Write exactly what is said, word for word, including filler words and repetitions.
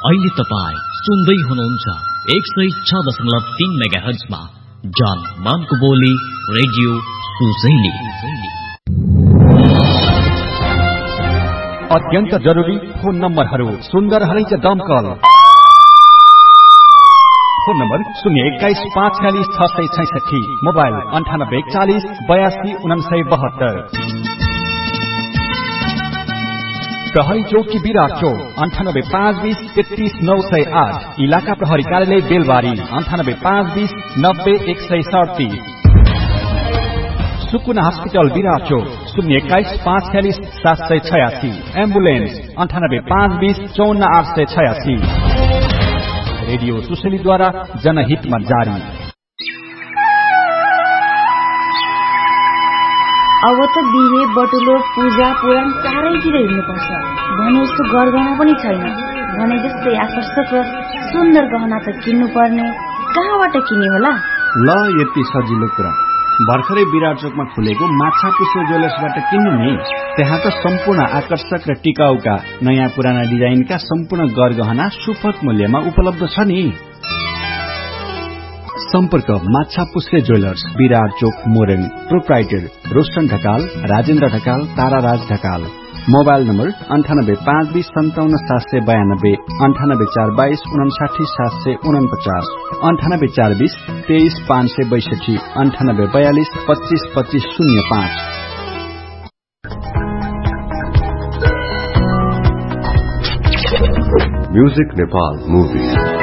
अहिले तपाईँ सुन्दै हुनुहुन्छ एक सय छ दशमलव तीन मेगा हर्जमा जान मानको बोली रेडियो सुसैली। अत्यन्त जरुरी फोन नम्बरहरू सुन्दर हरैच दमकल। फोन नम्बर शून्य एक्काइस पाँच छ्यालिस छ सय छैसठी, मोबाइल अन्ठानब्बे एकचालिस बयासी उनासय बहत्तर। प्रहरी चौकी विराट चौक अन्ठानब्बे पाँच बीस तेत्तीस नौ सय आठ, इलाका प्रहरी कार्यालय बेलबारी अन्ठानब्बे पाँच बीस नब्बे एक सय सड़तीस। सुकुना हस्पिटल विराट चौक शून्य एक्काइस पाँच छ्यालिस सात सय छयासी, एम्बुलेन्स अन्ठानब्बे पाँच बीस चौन्न आठ सय छयासी। रेडियो सुशलीद्वारा जनहितमा जारी। अब त बिहे बटुलो पूजा पुराण चारैतिर हिँड्नुपर्छ भने जस्तो गरगहना पनि छैन। भने जस्तै आकर्षक र सुन्दर गहना त किन्नु पर्ने, कहाँबाट किने होला? ल यति सजिलो कुरा, भर्खरै विराट चोकमा खुलेको माछा पुष्प ज्वेलर्सबाट किन्नु नि। त्यहाँ त सम्पूर्ण आकर्षक र टिकाउका नयाँ पुराना डिजाइनका सम्पूर्ण गरगहना सुपथ मूल्यमा उपलब्ध छ नि। सम्पर्क माछा पुष्प ज्वेलर्स विराट चोक मोरेङ। Proprietor Roshan Dhakal, Rajendra Dhakal, ताराराज Dhakal. Mobile number अन्ठानब्बे पाँच बीस सन्ताउन्न सात सय बयानब्बे, अन्ठानब्बे चार बाइस उनासाठी सात सय उनपचास, अन्ठानब्बे चार बीस तेइस पाँच सय बैसठी, अन्ठानब्बे बयालिस पच्चीस पच्चीस शून्य पाँच। Music Nepal movie